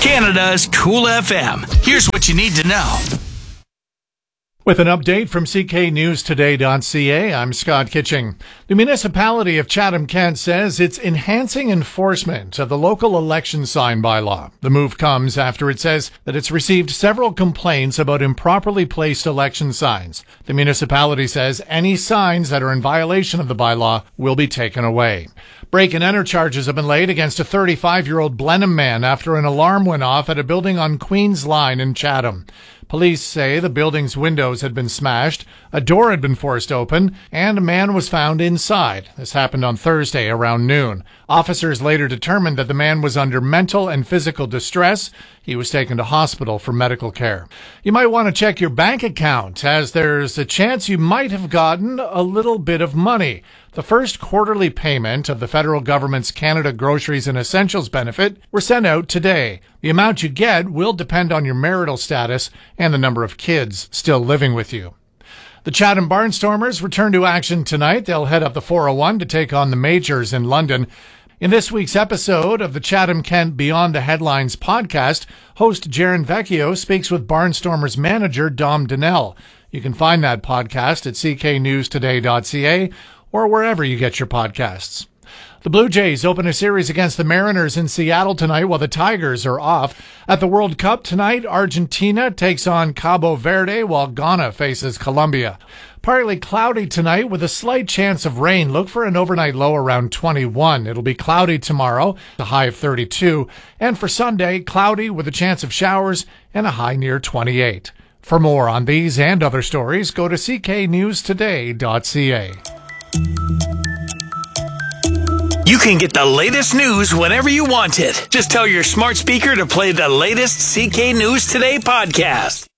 Canada's Cool FM. Here's what you need to know. With an update from cknewstoday.ca, I'm Scott Kitching. The municipality of Chatham-Kent says it's enhancing enforcement of the local election sign bylaw. The move comes after it says that it's received several complaints about improperly placed election signs. The municipality says any signs that are in violation of the bylaw will be taken away. Break and enter charges have been laid against a 35-year-old Blenheim man after an alarm went off at a building on Queen's Line in Chatham. Police say the building's windows had been smashed, a door had been forced open, and a man was found inside. This happened on Thursday around noon. Officers later determined that the man was under mental and physical distress. He was taken to hospital for medical care. You might want to check your bank account, as there's a chance you might have gotten a little bit of money. The first quarterly payment of the federal government's Canada Groceries and Essentials benefit were sent out today. The amount you get will depend on your marital status and the number of kids still living with you. The Chatham Barnstormers return to action tonight. They'll head up the 401 to take on the Majors in London. In this week's episode of the Chatham-Kent Beyond the Headlines podcast, host Jaron Vecchio speaks with Barnstormers manager Dom Donnell. You can find that podcast at cknewstoday.ca or wherever you get your podcasts. The Blue Jays open a series against the Mariners in Seattle tonight while the Tigers are off. At the World Cup tonight, Argentina takes on Cabo Verde while Ghana faces Colombia. Partly cloudy tonight with a slight chance of rain. Look for an overnight low around 21. It'll be cloudy tomorrow, a high of 32. And for Sunday, cloudy with a chance of showers and a high near 28. For more on these and other stories, go to cknewstoday.ca. You can get the latest news whenever you want it. Just tell your smart speaker to play the latest CK News Today podcast.